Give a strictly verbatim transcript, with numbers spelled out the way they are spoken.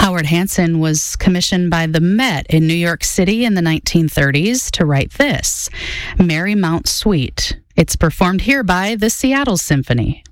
Howard Hanson was commissioned by the Met in New York City in the nineteen thirties to write this, Marymount Suite. It's performed here by the Seattle Symphony.